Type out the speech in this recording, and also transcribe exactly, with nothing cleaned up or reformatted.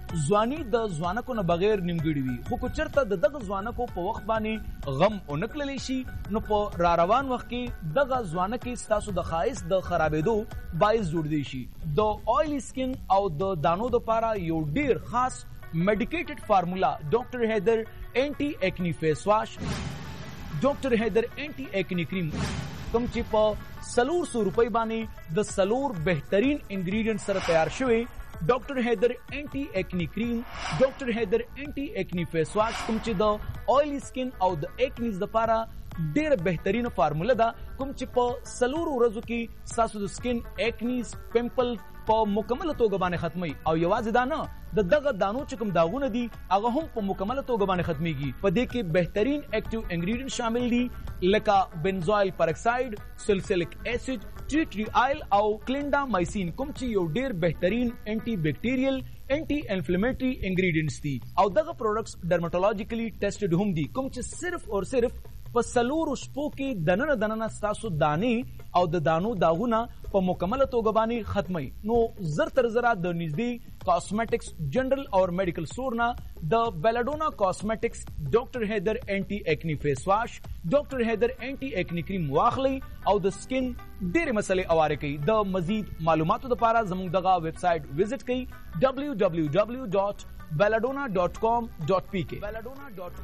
ځواني د ځوانکو نه بغیر نیمګړې وي، خو که چېرته د دغه ځوانکو په وخت باندې غم ونه کړلی شي نو په را روان وخت کې دغه ځوانکې ستاسو د ښایست د خرابېدو باعث جوړېدی شي. د آیلي سکن او د دانو دپاره یو ډېر خاص میډیکیټډ فارمولا ډاکټر حیدر اینټي ایکنی فیس واش، ډاکټر حیدر اینټي ایکنی کریم کوم چې په څلور سو روپۍ باندې د څلور بهترین انګریډینټ سره تیار شوی ډاکټر حیدر اینټي ایکنی کریم، ډاکټر حیدر اینټي ایکنی فیس واش کوم چې د آیلي سکن او د ایکنیز دپاره ډېره بهترینه فارموله ده، کوم چې په څلورو ورځو کې ستاسو د سکن ایکنیز پمپل په مکمله توګه باندې ختمي. او یوازې دا نه، د دغه دانو چې کوم داغونه دي هغه هم په مکمله توګه باندې ختمیږي. په دې کې بهترین ایکټیو انګریډینټ شامل دي لکه بنزوایل پرکساید، سلسلیک اسید، ټی ټری آیل او کلینډامایسین کوم چې یو ډېر بهترین انټي بیکټیریل انټي انفلیمیټري انګریډینټس دي. او دغه پروډکټس ډرماټولوژیکلی ټیسټډ هم دي کوم چې صرف اور صرف په څلورو شپو کې دننه دننه ستاسو دانې او د دانو داغونه په مکمله توګه باندې ختمي. نو زر تر زره د نږدې کاسمیټکس جنرل او میډیکل سٹور نه د بیلاډونا کاسمیټکس ډاکټر حیدر اینټي ایکنی فیس واش، ډاکټر حیدر اینټي ایکنی کریم واخلئ او د سکن ډېرې مسلې اواره کوي. د مزید معلوماتو لپاره زموږ دغه ویب سایټ وزټ کړئ ډبلیو ډبلیو ډبلیو ډاٹ بیلاډونا ډاٹ کام ډاٹ پی کې.